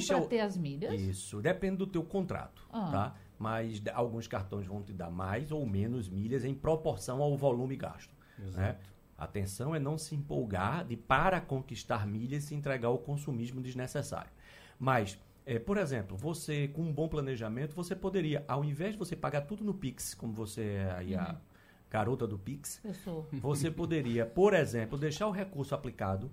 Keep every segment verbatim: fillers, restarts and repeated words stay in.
para o... ter as milhas? Isso, depende do teu contrato, Ah. tá? Mas d- alguns cartões vão te dar mais ou menos milhas em proporção ao volume gasto. Exato. Né? Atenção é não se empolgar de para conquistar milhas se entregar ao consumismo desnecessário. Mas, é, por exemplo, você com um bom planejamento, você poderia, ao invés de você pagar tudo no Pix, como você é aí a garota do Pix, Eu sou. você poderia, por exemplo, deixar o recurso aplicado.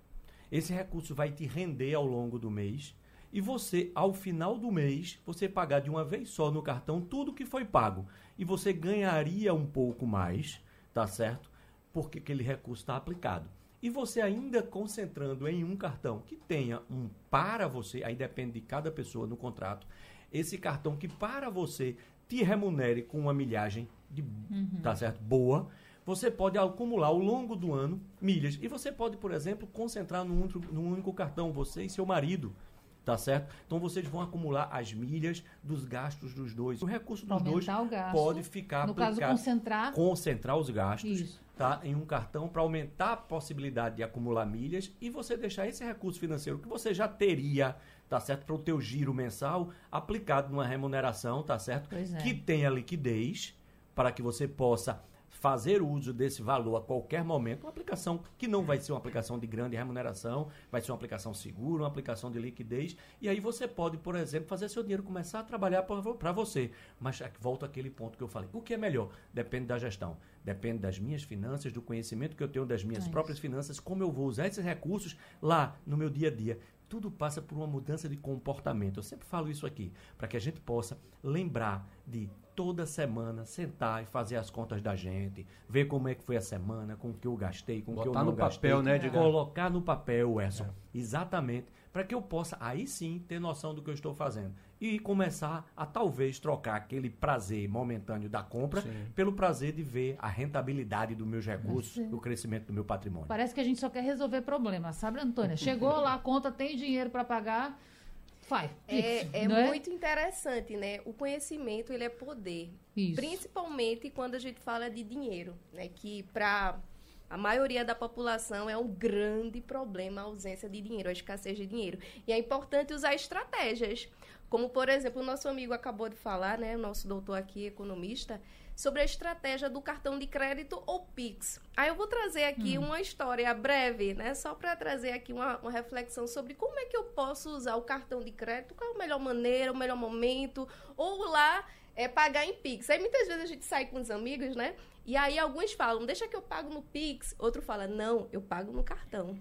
Esse recurso vai te render ao longo do mês. E você, ao final do mês, você pagar de uma vez só no cartão tudo que foi pago. E você ganharia um pouco mais, tá certo? Porque aquele recurso está aplicado. E você ainda concentrando em um cartão que tenha um para você, aí depende de cada pessoa no contrato, esse cartão que para você te remunere com uma milhagem de, Uhum. tá certo? Boa. Você pode acumular ao longo do ano milhas. E você pode, por exemplo, concentrar num, outro, num único cartão, você e seu marido. Tá certo? Então vocês vão acumular as milhas dos gastos dos dois. O recurso Pra dos dois aumentar o gasto. pode ficar No caso, aplicado- concentrar. concentrar os gastos, Isso. tá, em um cartão para aumentar a possibilidade de acumular milhas e você deixar esse recurso financeiro que você já teria, tá certo, para o teu giro mensal aplicado numa remuneração, tá certo, Pois é. que tenha liquidez para que você possa fazer uso desse valor a qualquer momento, uma aplicação que não vai ser uma aplicação de grande remuneração, vai ser uma aplicação segura, uma aplicação de liquidez, e aí você pode, por exemplo, fazer seu dinheiro começar a trabalhar para você. Mas volta àquele ponto que eu falei. O que é melhor? Depende da gestão, depende das minhas finanças, do conhecimento que eu tenho das minhas É próprias finanças, como eu vou usar esses recursos lá no meu dia a dia. Tudo passa por uma mudança de comportamento. Eu sempre falo isso aqui, para que a gente possa lembrar de toda semana sentar e fazer as contas da gente, ver como é que foi a semana, com o que eu gastei, com o que eu Botar não no gastei. papel, né, Edgar? Colocar no papel, Edson. Exatamente. Para que eu possa, aí sim, ter noção do que eu estou fazendo. E começar a, talvez, trocar aquele prazer momentâneo da compra Sim. pelo prazer de ver a rentabilidade dos meus recursos, Sim. o crescimento do meu patrimônio. Parece que a gente só quer resolver problemas, sabe, Antônia? Chegou lá, a conta, tem dinheiro para pagar, faz. É, Isso, é não muito interessante, né? O conhecimento, ele é poder. Isso. Principalmente quando a gente fala de dinheiro, né? Que para a maioria da população é um grande problema a ausência de dinheiro, a escassez de dinheiro. E é importante usar estratégias. Como, por exemplo, o nosso amigo acabou de falar, né? O nosso doutor aqui, economista, sobre a estratégia do cartão de crédito ou Pix. Aí eu vou trazer aqui Hum. uma história breve, né? Só para trazer aqui uma, uma reflexão sobre como é que eu posso usar o cartão de crédito, qual é a melhor maneira, o melhor momento, ou lá é, pagar em Pix. Aí muitas vezes a gente sai com os amigos, né? E aí alguns falam, deixa que eu pago no Pix. Outro fala, não, eu pago no cartão.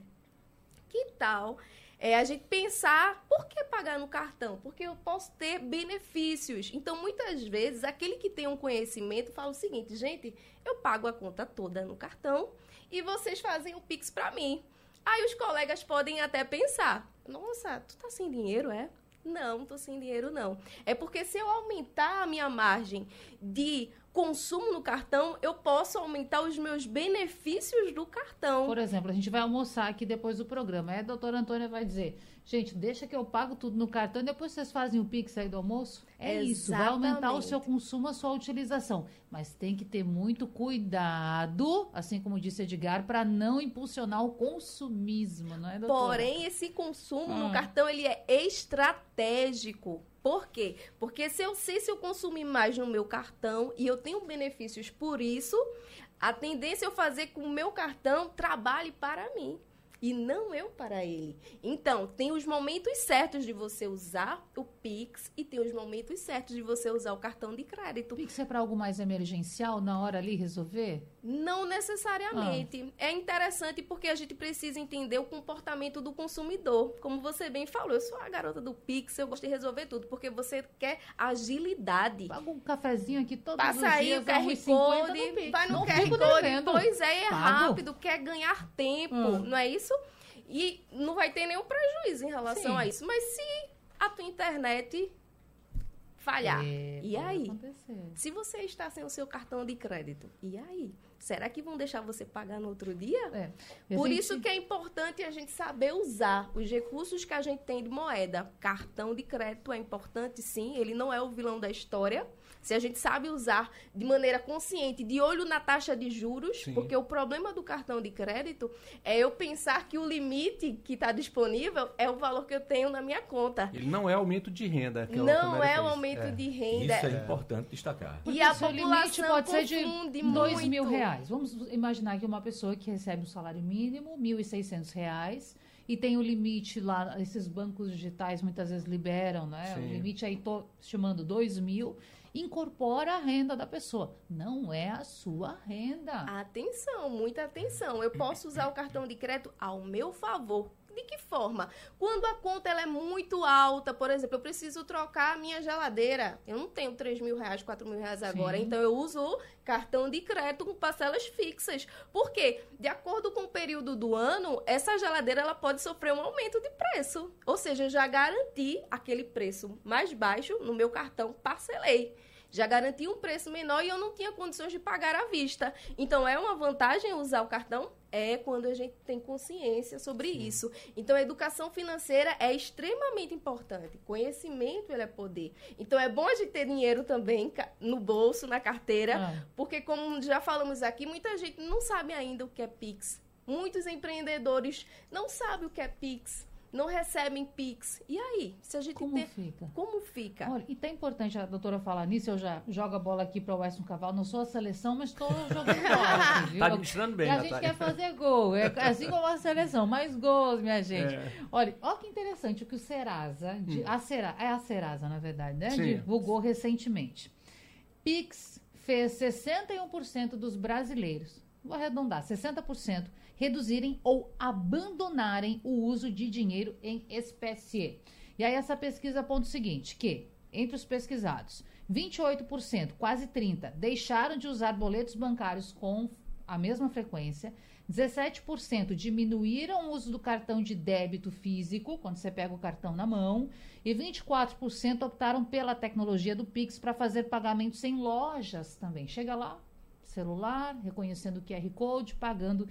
Que tal é, a gente pensar, por que pagar no cartão? Porque eu posso ter benefícios. Então, muitas vezes, aquele que tem um conhecimento fala o seguinte, gente, eu pago a conta toda no cartão e vocês fazem o Pix para mim. Aí os colegas podem até pensar, nossa, tu tá sem dinheiro, é? Não, não tô sem dinheiro, não. É porque se eu aumentar a minha margem de consumo no cartão, eu posso aumentar os meus benefícios do cartão. Por exemplo, a gente vai almoçar aqui depois do programa. Aí a doutora Antônia vai dizer, gente, deixa que eu pago tudo no cartão e depois vocês fazem o Pix aí do almoço? É isso, vai aumentar o Exatamente. seu consumo, a sua utilização. Mas tem que ter muito cuidado, assim como disse Edgar, para não impulsionar o consumismo, não é, doutora? Porém, esse consumo Ah. no cartão, ele é estratégico. Por quê? Porque se eu sei se eu consumir mais no meu cartão e eu tenho benefícios por isso, a tendência é eu fazer com o meu cartão trabalhe para mim e não eu para ele. Então, tem os momentos certos de você usar o Pix e tem os momentos certos de você usar o cartão de crédito. Pix é para algo mais emergencial, na hora ali resolver? Não necessariamente. É interessante porque a gente precisa entender o comportamento do consumidor. Como você bem falou, eu sou a garota do Pix, eu gosto de resolver tudo, porque você quer agilidade. Paga um cafezinho aqui todos Passa os aí dias, o Q R um real e cinquenta Code, no Pix. vai no Não Q R fico Code. devendo. Pois é, é Pago. rápido, quer ganhar tempo, Hum. não é isso? E não vai ter nenhum prejuízo em relação Sim. a isso. Mas se a tua internet falhar, É, e pode aí? acontecer. Se você está sem o seu cartão de crédito, e aí? será que vão deixar você pagar no outro dia? É. Por gente... isso que é importante a gente saber usar os recursos que a gente tem de moeda. Cartão de crédito é importante, sim, ele não é o vilão da história. Se a gente sabe usar de maneira consciente, de olho na taxa de juros, Sim. porque o problema do cartão de crédito é eu pensar que o limite que está disponível é o valor que eu tenho na minha conta. Ele não é aumento de renda. Que Não é, é o o aumento é. de renda. Isso é, é importante destacar. E a seu população limite pode ser de confunde dois muito. mil reais. Vamos imaginar que uma pessoa que recebe o salário mínimo, mil e seiscentos reais, e tem o limite lá, esses bancos digitais muitas vezes liberam, né? Sim. O limite aí, tô chamando dois mil, incorpora a renda da pessoa. Não é a sua renda. Atenção, muita atenção. Eu posso usar o cartão de crédito ao meu favor. De que forma? Quando a conta ela é muito alta, por exemplo, eu preciso trocar a minha geladeira. Eu não tenho três mil reais, quatro mil reais agora. Sim. Então, eu uso o cartão de crédito com parcelas fixas. Por quê? De acordo com o período do ano, essa geladeira ela pode sofrer um aumento de preço. Ou seja, eu já garanti aquele preço mais baixo no meu cartão, parcelei. Já garanti um preço menor e eu não tinha condições de pagar à vista. Então, é uma vantagem usar o cartão? É quando a gente tem consciência sobre Sim. isso. Então, a educação financeira é extremamente importante. Conhecimento, ele é poder. Então, é bom a gente ter dinheiro também no bolso, na carteira, ah. porque, como já falamos aqui, muita gente não sabe ainda o que é Pix. Muitos empreendedores não sabem o que é Pix. Não recebem Pix. E aí? Se a gente Como ter... fica? Como fica? Olha, e tá importante a doutora falar nisso, eu já jogo a bola aqui para o Weston Cavalo, não sou a seleção, mas estou jogando bola aqui, viu? Tá administrando bem, e a Natália. gente quer fazer gol, é assim como a seleção, mais gols, minha gente. É. Olha, olha que interessante o que o Serasa, de, hum. a Sera, é a Serasa, na verdade, né? Sim. Divulgou recentemente. Pix fez sessenta e um por cento dos brasileiros, vou arredondar, sessenta por cento, reduzirem ou abandonarem o uso de dinheiro em espécie. E aí essa pesquisa aponta o seguinte, que entre os pesquisados, vinte e oito por cento, quase trinta por cento, deixaram de usar boletos bancários com a mesma frequência, dezessete por cento diminuíram o uso do cartão de débito físico, quando você pega o cartão na mão, e vinte e quatro por cento optaram pela tecnologia do Pix para fazer pagamentos em lojas também. Chega lá, celular, reconhecendo o Q R Code, pagando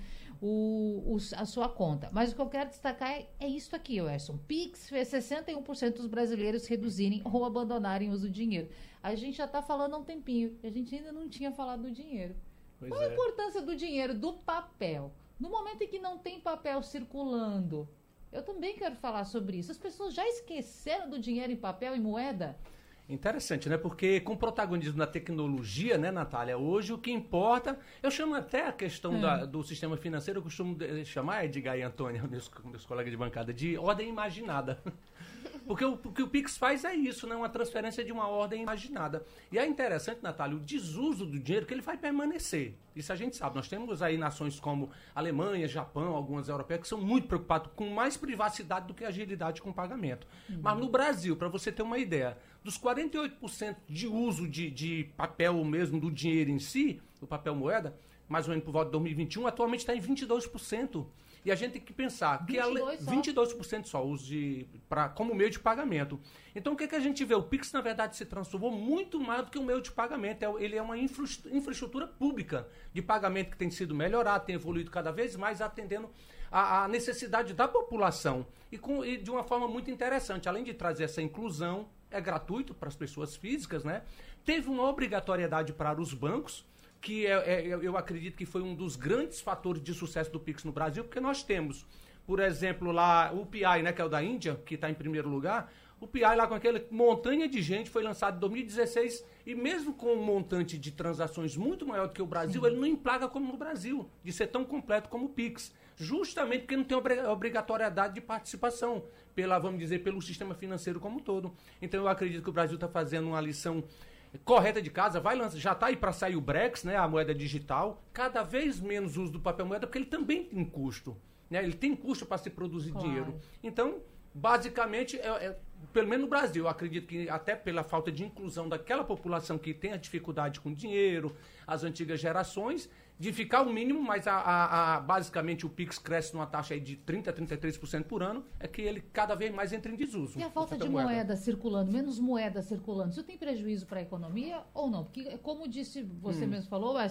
o, o, a sua conta. Mas o que eu quero destacar é, é isso aqui, Weston. Pix fez sessenta e um por cento dos brasileiros reduzirem ou abandonarem o uso do dinheiro. A gente já está falando há um tempinho, a gente ainda não tinha falado do dinheiro. Pois Qual é. a importância do dinheiro, do papel? No momento em que não tem papel circulando, eu também quero falar sobre isso. As pessoas já esqueceram do dinheiro em papel e moeda? Interessante, né? Porque com o protagonismo da tecnologia, né, Natália? Hoje o que importa, eu chamo até a questão é. da, do sistema financeiro, eu costumo chamar, Edgar e Antônia, meus, meus colegas de bancada, de ordem imaginada. Porque o, o que o Pix faz é isso, né? Uma transferência de uma ordem imaginada. E é interessante, Natália, o desuso do dinheiro, que ele vai permanecer. Isso a gente sabe. Nós temos aí nações como Alemanha, Japão, algumas europeias, que são muito preocupadas com mais privacidade do que agilidade com o pagamento. Uhum. Mas no Brasil, para você ter uma ideia, dos quarenta e oito por cento de uso de, de papel mesmo, do dinheiro em si, do papel moeda, mais ou menos por volta de dois mil e vinte e um, atualmente está em vinte e dois por cento. E a gente tem que pensar que vinte e dois vinte e dois por cento só uso de, pra, como meio de pagamento. Então, o que, que a gente vê? O Pix, na verdade, se transformou muito mais do que um meio de pagamento. Ele é uma infra, infraestrutura pública de pagamento que tem sido melhorada, tem evoluído cada vez mais, atendendo a, a necessidade da população. E, com, e de uma forma muito interessante. Além de trazer essa inclusão, é gratuito para as pessoas físicas, né? Teve uma obrigatoriedade para os bancos, que é, é, eu acredito que foi um dos grandes fatores de sucesso do Pix no Brasil, porque nós temos, por exemplo, lá o P I, né, que é o da Índia, que está em primeiro lugar. O P I lá com aquela montanha de gente foi lançado em dois mil e dezesseis e mesmo com um montante de transações muito maior do que o Brasil, Sim. ele não emplaga como no Brasil, de ser tão completo como o Pix. Justamente porque não tem obrigatoriedade de participação, pela, vamos dizer, pelo sistema financeiro como um todo. Então eu acredito que o Brasil está fazendo uma lição correta de casa, vai lançar, já está aí para sair o Brex, né, a moeda digital, cada vez menos uso do papel moeda, porque ele também tem custo, né, ele tem custo para se produzir claro. dinheiro. Então, basicamente, é, é, pelo menos no Brasil, eu acredito que até pela falta de inclusão daquela população que tem a dificuldade com dinheiro, as antigas gerações, de ficar o mínimo, mas a, a, a, basicamente o Pix cresce numa taxa aí de trinta, trinta e três por cento por ano, é que ele cada vez mais entra em desuso. E a falta de moeda. moeda circulando, menos moeda circulando, isso tem prejuízo para a economia ou não? Porque, como disse, você hum. mesmo falou, Weston,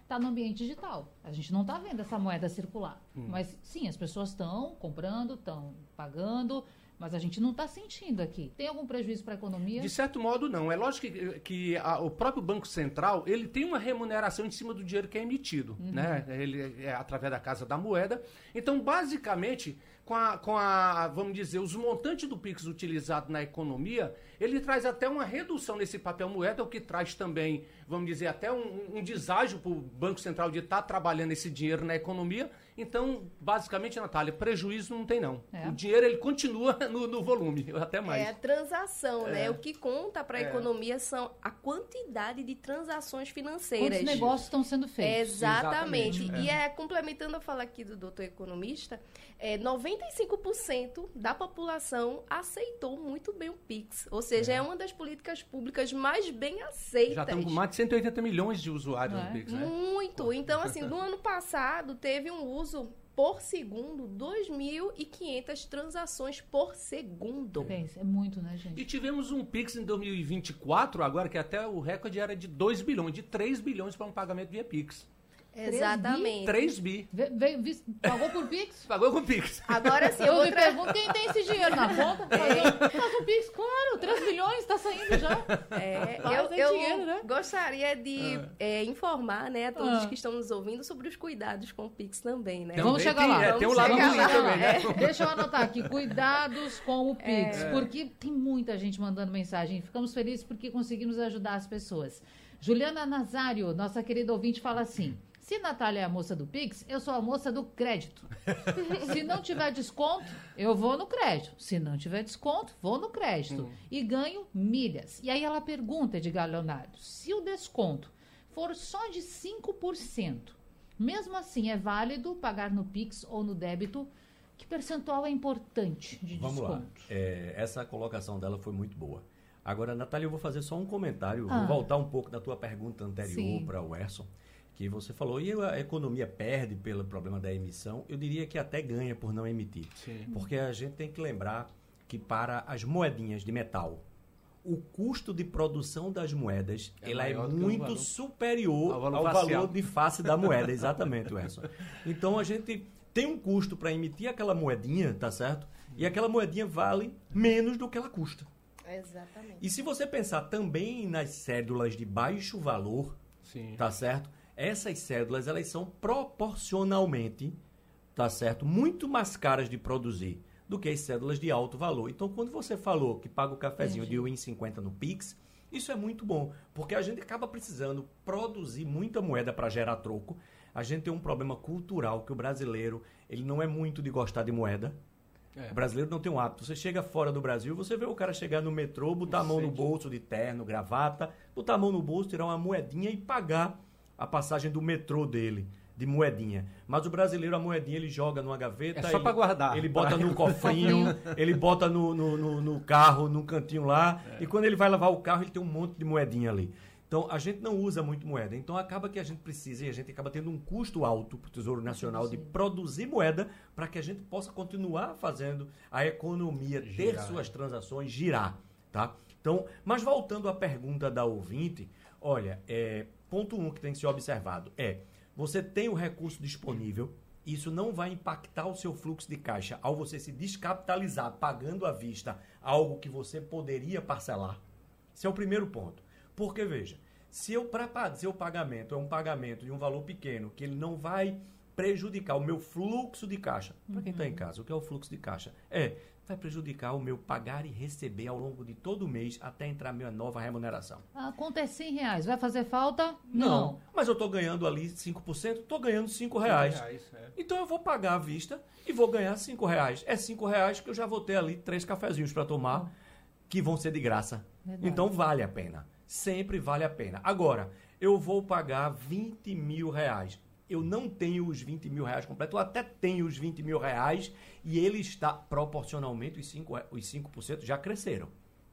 está no ambiente digital. A gente não está vendo essa moeda circular. Hum. Mas sim, as pessoas estão comprando, estão pagando, mas a gente não está sentindo aqui. Tem algum prejuízo para a economia? De certo modo, não. É lógico que, que a- o próprio Banco Central ele tem uma remuneração em cima do dinheiro que é emitido, Uhum. né? Ele é através da Casa da Moeda. Então, basicamente, com a, com a, vamos dizer, os montantes do Pix utilizado na economia, ele traz até uma redução nesse papel moeda, o que traz também, vamos dizer, até um, um deságio para o Banco Central de estar trabalhando esse dinheiro na economia. Então, basicamente, Natália, prejuízo não tem, não. É. O dinheiro, ele continua no, no volume, até mais. É a transação, É. né? O que conta para a É. economia são a quantidade de transações financeiras. Quantos negócios estão sendo feitos? Exatamente. Exatamente, E é, complementando a fala aqui do doutor economista, é, noventa e cinco por cento da população aceitou muito bem o Pix. Ou seja, é, uma das políticas públicas mais bem aceitas. Já estamos com mais de cento e oitenta milhões de usuários É. no Pix, né? Muito. Então, assim, no ano passado teve um uso por segundo, dois mil e quinhentas transações por segundo. Pensa, é muito, né, gente? E tivemos um Pix em dois mil e vinte e quatro, agora que até o recorde era de dois bilhões, de três bilhões para um pagamento via Pix. Exatamente. três bi. Ve- veio, vis- pagou por Pix? Pagou com Pix. Agora sim, eu Eu vou me tra- pergunto quem tem esse dinheiro na conta. Faz, faz um Pix, claro, três milhões está saindo já. É, Mas eu, é eu dinheiro, né? gostaria de é, informar, né, a todos Ah. que estão nos ouvindo sobre os cuidados com o Pix também, né? Também Vamos chegar tem- lá. é, tem um lado Vamos ruim chegar lá, também, né? É, deixa eu anotar aqui, cuidados com o Pix, É. porque tem muita gente mandando mensagem. Ficamos felizes porque conseguimos ajudar as pessoas. Juliana Nazário, nossa querida ouvinte, fala assim: se Natália é a moça do Pix, eu sou a moça do crédito. Se não tiver desconto, eu vou no crédito. Se não tiver desconto, vou no crédito. Hum. E ganho milhas. E aí ela pergunta, Edgar Leonardo, se o desconto for só de cinco por cento, mesmo assim é válido pagar no Pix ou no débito? Que percentual é importante de Vamos lá. desconto? É, essa colocação dela foi muito boa. Agora, Natália, eu vou fazer só um comentário. Ah. Vou voltar um pouco da tua pergunta anterior Sim. para o Erson, que você falou, e a economia perde pelo problema da emissão? Eu diria que até ganha por não emitir. Sim. Porque a gente tem que lembrar que para as moedinhas de metal, o custo de produção das moedas É ela é maior do que o muito valor. superior Ao valor ao facial. valor de face da moeda. Exatamente, Erson. Então, a gente tem um custo para emitir aquela moedinha, tá certo? E aquela moedinha vale menos do que ela custa. Exatamente. E se você pensar também nas cédulas de baixo valor, Sim. tá certo? Essas cédulas, elas são proporcionalmente, tá certo? Muito mais caras de produzir do que as cédulas de alto valor. Então, quando você falou que paga o cafezinho Entendi. de um e cinquenta no Pix, isso é muito bom, porque a gente acaba precisando produzir muita moeda para gerar troco. A gente tem um problema cultural que o brasileiro, ele não é muito de gostar de moeda. É. O brasileiro não tem um hábito. Você chega fora do Brasil, você vê o cara chegar no metrô, botar a mão no Sente. bolso de terno, gravata, botar a mão no bolso, tirar uma moedinha e pagar a passagem do metrô dele, de moedinha. Mas o brasileiro, a moedinha, ele joga numa gaveta. É só ele, pra guardar. Ele bota no cofrinho, ele bota no, no, no, no carro, num cantinho lá. E quando ele vai lavar o carro, ele tem um monte de moedinha ali. Então, a gente não usa muito moeda. Então, acaba que a gente precisa e a gente acaba tendo um custo alto para o Tesouro Nacional de produzir moeda para que a gente possa continuar fazendo a economia ter Girar. suas transações girar, tá? Então, mas voltando à pergunta da ouvinte, olha, é, ponto um que tem que ser observado é, você tem o recurso disponível, isso não vai impactar o seu fluxo de caixa ao você se descapitalizar pagando à vista algo que você poderia parcelar. Esse é o primeiro ponto. Porque, veja, se eu para fazer o pagamento é um pagamento de um valor pequeno, que ele não vai prejudicar o meu fluxo de caixa. Para quem está em casa, o que é o fluxo de caixa? É, vai prejudicar o meu pagar e receber ao longo de todo o mês até entrar a minha nova remuneração. A conta é cem reais, vai fazer falta? Mas eu estou ganhando ali cinco por cento, estou ganhando cinco reais. é. Então eu vou pagar à vista e vou ganhar cinco reais. É cinco reais que eu já vou ter ali três cafezinhos para tomar, que vão ser de graça. Verdade. Então vale a pena. Sempre vale a pena. Agora, eu vou pagar vinte mil reais. Eu não tenho os vinte mil reais completos, eu até tenho os vinte mil reais e ele está proporcionalmente, os cinco, os cinco por cento já cresceram.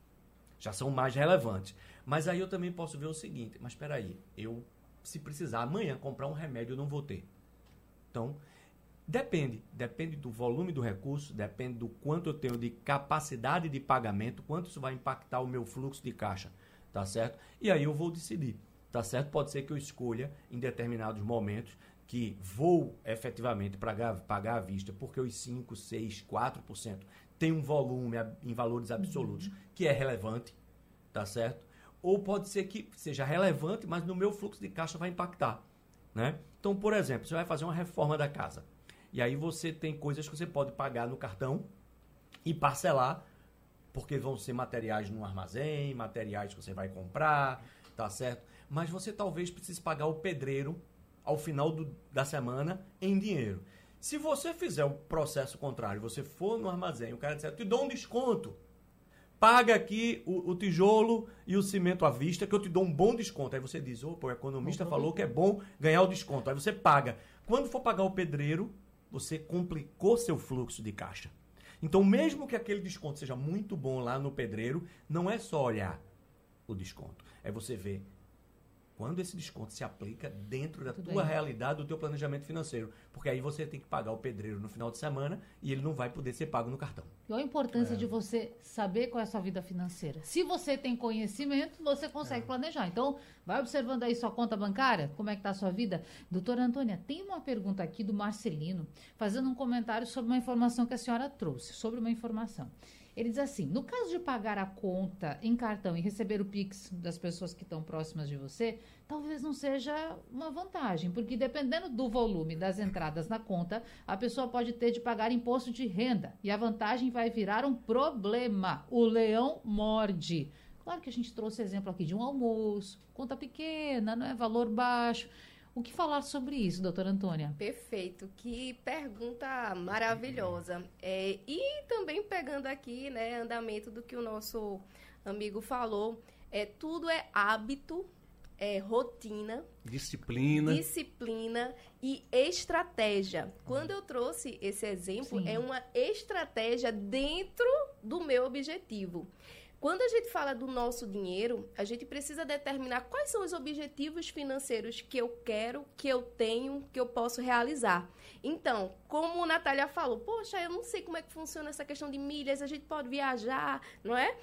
Já são mais relevantes. Mas aí eu também posso ver o seguinte, mas espera aí, eu, se precisar amanhã comprar um remédio, eu não vou ter. Então, depende. Depende do volume do recurso, depende do quanto eu tenho de capacidade de pagamento, quanto isso vai impactar o meu fluxo de caixa. Tá certo? E aí eu vou decidir. tá certo? Pode ser que eu escolha em determinados momentos que vou efetivamente pagar, pagar à vista, porque os cinco, seis, quatro por cento tem um volume em valores absolutos uhum. que é relevante, tá certo? Ou pode ser que seja relevante, mas no meu fluxo de caixa vai impactar, né? Então, por exemplo, você vai fazer uma reforma da casa, e aí você tem coisas que você pode pagar no cartão e parcelar, porque vão ser materiais no armazém, materiais que você vai comprar, tá certo? Mas você talvez precise pagar o pedreiro ao final do, da semana em dinheiro. Se você fizer o processo contrário, você for no armazém, o cara disser, eu te dou um desconto, paga aqui o, o tijolo e o cimento à vista, que eu te dou um bom desconto. Aí você diz, opa, o economista falou que é bom ganhar o desconto. Aí você paga. Quando for pagar o pedreiro, você complicou seu fluxo de caixa. Então, mesmo que aquele desconto seja muito bom lá no pedreiro, não é só olhar o desconto. É você ver quando esse desconto se aplica dentro da Tudo tua bem. realidade, do teu planejamento financeiro. Porque aí você tem que pagar o pedreiro no final de semana e ele não vai poder ser pago no cartão. Qual a importância é. de você saber qual é a sua vida financeira? Se você tem conhecimento, você consegue é. planejar. Então, vai observando aí sua conta bancária, como é que está a sua vida. Doutora Antônia, tem uma pergunta aqui do Marcelino, fazendo um comentário sobre uma informação que a senhora trouxe, sobre uma informação. Ele diz assim, no caso de pagar a conta em cartão e receber o Pix das pessoas que estão próximas de você, talvez não seja uma vantagem, porque dependendo do volume das entradas na conta, a pessoa pode ter de pagar imposto de renda e a vantagem vai virar um problema. O leão morde. Claro que a gente trouxe exemplo aqui de um almoço, conta pequena, não é valor baixo. O que falar sobre isso, doutora Antônia? Perfeito, que pergunta maravilhosa. É, e também pegando aqui, né, andamento do que o nosso amigo falou, é, tudo é hábito, é rotina, disciplina, disciplina e estratégia. Quando eu trouxe esse exemplo, Sim. é uma estratégia dentro do meu objetivo. Quando a gente fala do nosso dinheiro, a gente precisa determinar quais são os objetivos financeiros que eu quero, que eu tenho, que eu posso realizar. Então, como a Natália falou, poxa, eu não sei como é que funciona essa questão de milhas, a gente pode viajar, não é?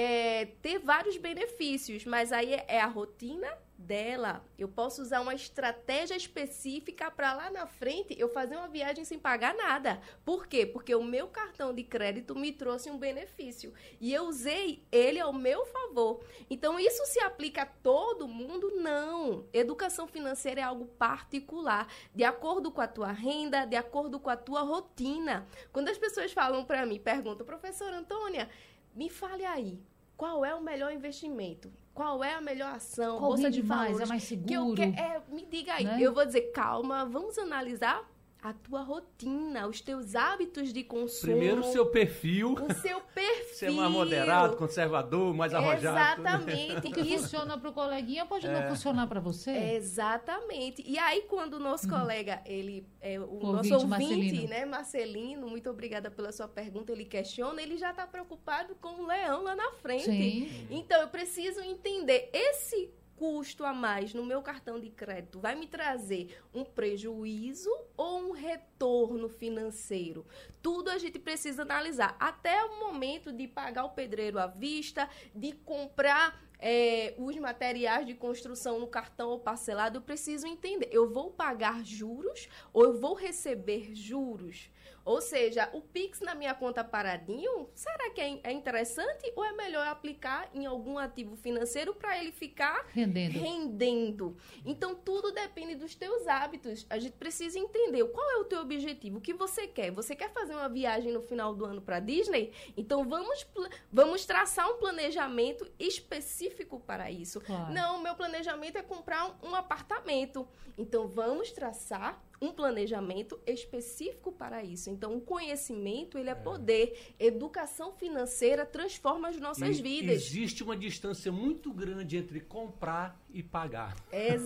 É ter vários benefícios, mas aí é a rotina dela. Eu posso usar uma estratégia específica para lá na frente eu fazer uma viagem sem pagar nada. Por quê? Porque o meu cartão de crédito me trouxe um benefício e eu usei ele ao meu favor. Então, isso se aplica a todo mundo? Não. Educação financeira é algo particular, de acordo com a tua renda, de acordo com a tua rotina. Quando as pessoas falam para mim, perguntam, professora Antônia, me fale aí, qual é o melhor investimento? Qual é a melhor ação? Qual bolsa de mais, valores? É mais seguro? Que eu, que, é, me diga aí. Né? Eu vou dizer, calma, vamos analisar a tua rotina, os teus hábitos de consumo. Primeiro o seu perfil. O seu perfil. Ser mais moderado, conservador, mais arrojado. Exatamente. O que Isso. funciona para o coleguinha pode é. não funcionar para você. Exatamente. E aí, quando o nosso uhum. colega, ele, é, o ouvinte, nosso ouvinte, Marcelino. né, Marcelino, muito obrigada pela sua pergunta, ele questiona, ele já está preocupado com o leão lá na frente. Sim. Então, eu preciso entender esse custo a mais no meu cartão de crédito vai me trazer um prejuízo ou um retorno financeiro? Tudo a gente precisa analisar. Até o momento de pagar o pedreiro à vista, de comprar é, os materiais de construção no cartão ou parcelado, eu preciso entender. Eu vou pagar juros ou eu vou receber juros? Ou seja, o Pix na minha conta paradinho, será que é interessante ou é melhor aplicar em algum ativo financeiro para ele ficar rendendo. rendendo? Então, tudo depende dos teus hábitos. A gente precisa entender qual é o teu objetivo, o que você quer. Você quer fazer uma viagem no final do ano para Disney? Então, vamos, vamos traçar um planejamento específico para isso. Claro. Não, meu planejamento é comprar um, um apartamento. Então, vamos traçar um planejamento específico para isso. Então, o conhecimento, ele é poder. Educação financeira transforma as nossas e vidas. Existe uma distância muito grande entre comprar e pagar.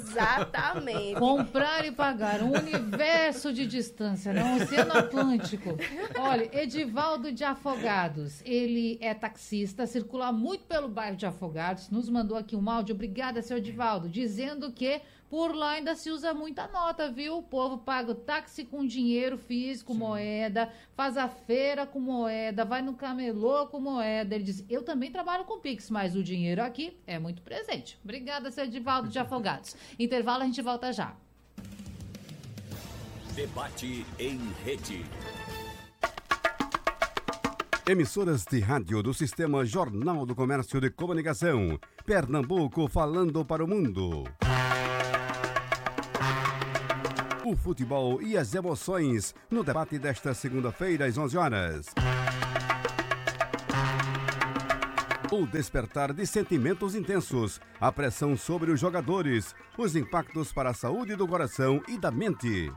Exatamente. Comprar e pagar. Um universo de distância, né? Um oceano Atlântico. Olha, Edivaldo de Afogados. Ele é taxista, circula muito pelo bairro de Afogados. Nos mandou aqui um áudio. Obrigada, seu Edivaldo. Dizendo que Por lá ainda se usa muita nota, viu? O povo paga o táxi com dinheiro físico, Sim. moeda, faz a feira com moeda, vai no camelô com moeda. Ele diz, eu também trabalho com Pix, mas o dinheiro aqui é muito presente. Obrigada, seu Edivaldo de Afogados. Intervalo, a gente volta já. Debate em rede. Emissoras de rádio do Sistema Jornal do Comércio de Comunicação. Pernambuco falando para o mundo. O futebol e as emoções no debate desta segunda-feira às onze horas. O despertar de sentimentos intensos, a pressão sobre os jogadores, os impactos para a saúde do coração e da mente.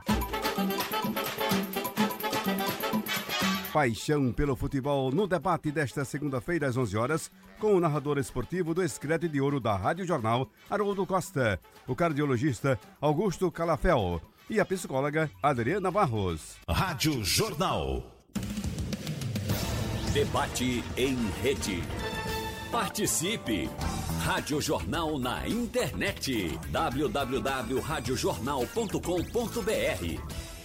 Paixão pelo futebol no debate desta segunda-feira às onze horas, com o narrador esportivo do Escrete de Ouro da Rádio Jornal, Haroldo Costa, o cardiologista Augusto Calafel e a psicóloga Adriana Barros. Rádio Jornal. Debate em rede. Participe! Rádio Jornal na internet. w w w ponto rádio jornal ponto com ponto b r.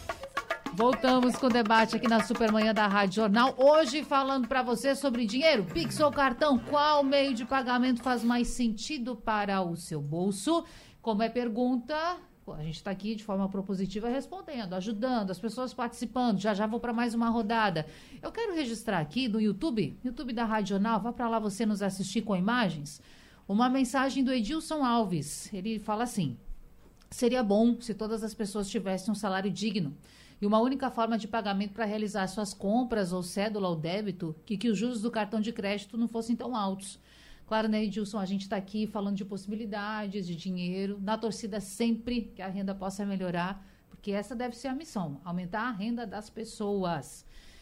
Voltamos com o debate aqui na Supermanhã da Rádio Jornal. Hoje falando para você sobre dinheiro, Pix ou cartão, qual meio de pagamento faz mais sentido para o seu bolso? Como é pergunta, a gente está aqui de forma propositiva respondendo, ajudando, as pessoas participando. Já já vou para mais uma rodada. Eu quero registrar aqui no YouTube, YouTube da Rádio Jornal, vá para lá você nos assistir com imagens, uma mensagem do Edilson Alves. Ele fala assim, seria bom se todas as pessoas tivessem um salário digno e uma única forma de pagamento para realizar suas compras ou cédula ou débito, que, que os juros do cartão de crédito não fossem tão altos. Claro, né, Edilson, a gente está aqui falando de possibilidades, de dinheiro, na torcida sempre que a renda possa melhorar, porque essa deve ser a missão, aumentar a renda das pessoas.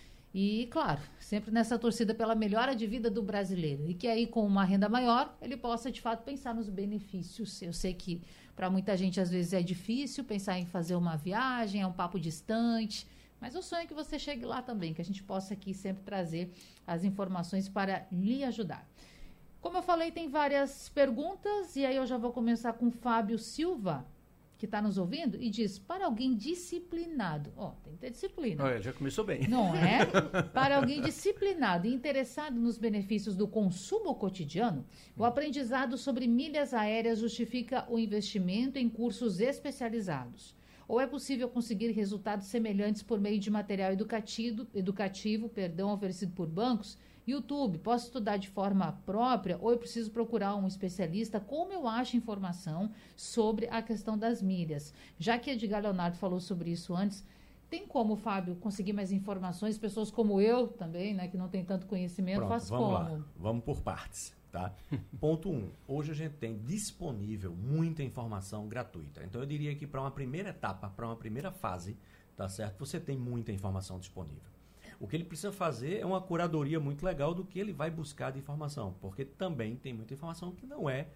E, claro, sempre nessa torcida pela melhora de vida do brasileiro. E que aí, com uma renda maior, ele possa, de fato, pensar nos benefícios. Eu sei que para muita gente, às vezes, é difícil pensar em fazer uma viagem, é um papo distante. Mas o sonho é que você chegue lá também, que a gente possa aqui sempre trazer as informações para lhe ajudar. Como eu falei, tem várias perguntas. E aí eu já vou começar com o Fábio Silva, que está nos ouvindo, e diz, para alguém disciplinado, ó, tem que ter disciplina. Olha, já começou bem. Não é? Para alguém disciplinado e interessado nos benefícios do consumo cotidiano, o aprendizado sobre milhas aéreas justifica o investimento em cursos especializados. Ou é possível conseguir resultados semelhantes por meio de material educativo, educativo perdão, oferecido por bancos? YouTube, posso estudar de forma própria ou eu preciso procurar um especialista? Como eu acho informação sobre a questão das milhas? Já que Edgar Leonardo falou sobre isso antes, tem como, Fábio, conseguir mais informações? Pessoas como eu também, né, que não tem tanto conhecimento, Pronto, faz vamos como? lá, vamos por partes, tá? Ponto um, hoje a gente tem disponível muita informação gratuita. Então eu diria que para uma primeira etapa, para uma primeira fase, tá certo? Você tem muita informação disponível. O que ele precisa fazer é uma curadoria muito legal do que ele vai buscar de informação, porque também tem muita informação que não é,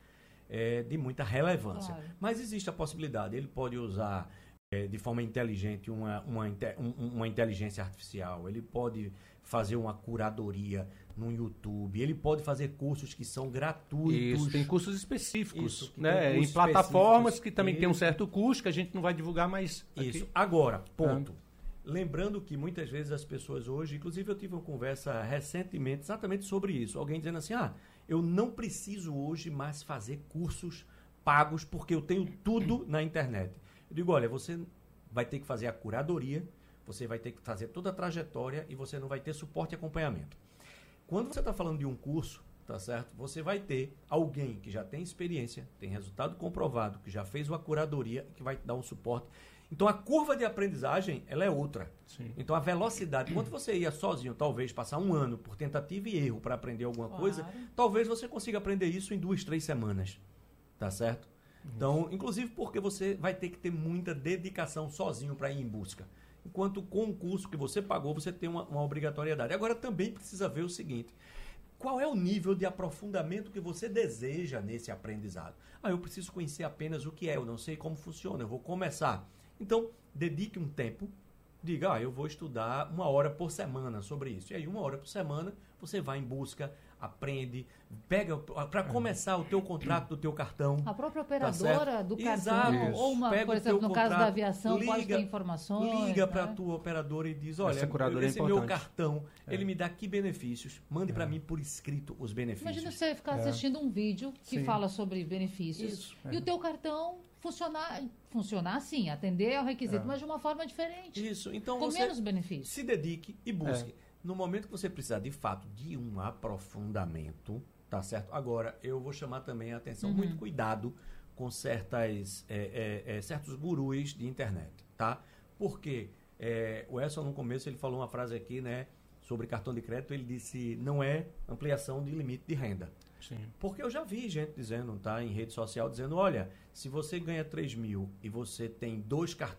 é de muita relevância. Claro. Mas existe a possibilidade, ele pode usar é, de forma inteligente uma, uma, um, uma inteligência artificial, ele pode fazer uma curadoria no YouTube, ele pode fazer cursos que são gratuitos. Isso, tem cursos específicos, Isso, né? Em plataformas que também tem um certo custo, que a gente não vai divulgar mais aqui. Isso, agora, ponto. Ah. Lembrando que muitas vezes as pessoas hoje, inclusive eu tive uma conversa recentemente exatamente sobre isso, alguém dizendo assim, ah, eu não preciso hoje mais fazer cursos pagos porque eu tenho tudo na internet. Eu digo, olha, você vai ter que fazer a curadoria, você vai ter que fazer toda a trajetória e você não vai ter suporte e acompanhamento. Quando você está falando de um curso, tá certo? Você vai ter alguém que já tem experiência, tem resultado comprovado, que já fez uma curadoria, que vai te dar um suporte. Então, a curva de aprendizagem, ela é outra. Sim. Então, a velocidade, quando você ia sozinho, talvez, passar um ano por tentativa e erro para aprender alguma claro. coisa, talvez você consiga aprender isso em duas, três semanas. Tá certo? Isso. Então, inclusive porque você vai ter que ter muita dedicação sozinho para ir em busca. Enquanto com o curso que você pagou, você tem uma, uma obrigatoriedade. Agora, também precisa ver o seguinte, qual é o nível de aprofundamento que você deseja nesse aprendizado? Ah, eu preciso conhecer apenas o que é, eu não sei como funciona, eu vou começar. Então, dedique um tempo, diga, ah, eu vou estudar uma hora por semana sobre isso. E aí, uma hora por semana, você vai em busca, aprende, pega para começar o teu contrato do teu cartão. A própria Tá operadora certo? do cartão, Exato. ou uma, Pega por o exemplo, teu no caso da contrato, aviação, pode liga- ter informações. Liga para a né? tua operadora e diz, olha, Essa curadora é esse meu importante. cartão, É. ele me dá que benefícios? Mande para mim por escrito os benefícios. Imagina você ficar assistindo um vídeo que Sim. fala sobre benefícios Isso, e o teu cartão funcionar, funcionar assim, atender ao requisito, É. mas de uma forma diferente, Isso, então com você menos benefícios. se dedique e busque. É. No momento que você precisar, de fato, de um aprofundamento, tá certo? Agora, eu vou chamar também a atenção, Uhum. muito cuidado com certas, é, é, é, certos gurus de internet, tá? Porque é, o Edson, no começo, ele falou uma frase aqui, né, sobre cartão de crédito, ele disse, não é ampliação de limite de renda. Sim. Porque eu já vi gente dizendo, tá, em rede social, dizendo, olha, se você ganha três mil e você tem dois cartões,